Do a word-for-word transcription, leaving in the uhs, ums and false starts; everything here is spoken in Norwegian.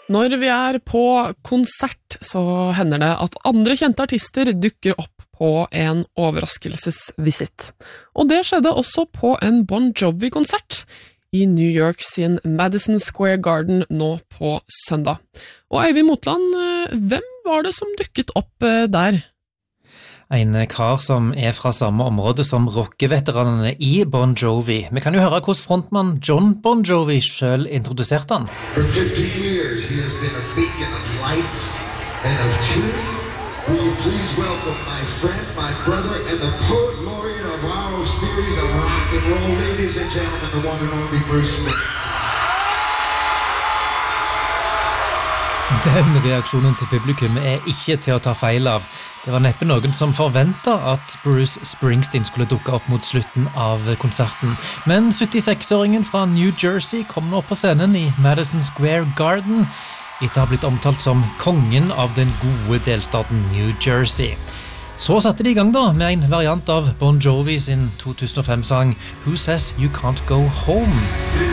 Når vi er på konsert, så hender det at andre kjente artister dukker opp på en overraskelsesvisitt. Og det skjedde også på en Bon Jovi-konsert i New York sin Madison Square Garden nå på søndag. Og Øyvind Motland, hvem var det som dukket opp der? En kar som er fra samme område som rockeveteranene i Bon Jovi. Vi kan jo høre hvordan frontmann John Bon Jovi selv introduserte han. For fifty years he has been a beacon of light and of truth. Will you please welcome my friend, my brother, and the poet laureate of our series of rock and roll, ladies and gentlemen, the one and only Bruce Smith. Den reaksjonen til publikum er ikke til å ta feil av. Det var neppe noen som forventet at Bruce Springsteen skulle dukke opp mot slutten av konserten. Men syttiseks-åringen fra New Jersey kom nå på scenen i Madison Square Garden etter å ha blitt omtalt som kongen av den gode delstaten New Jersey. Så satte de i gang da med en variant av Bon Jovi sin to tusen og fem-sang Who Says You Can't Go Home?